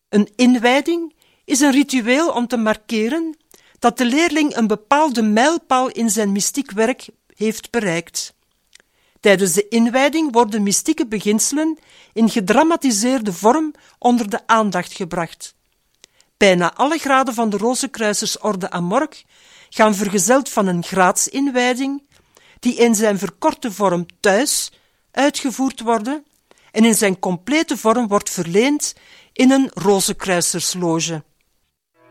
Een inwijding is een ritueel om te markeren dat de leerling een bepaalde mijlpaal in zijn mystiek werk heeft bereikt. Tijdens de inwijding worden mystieke beginselen in gedramatiseerde vorm onder de aandacht gebracht. Bijna alle graden van de Rozenkruisersorde Amorg gaan vergezeld van een graadsinwijding, die in zijn verkorte vorm thuis uitgevoerd worden en in zijn complete vorm wordt verleend in een Rozenkruisersloge.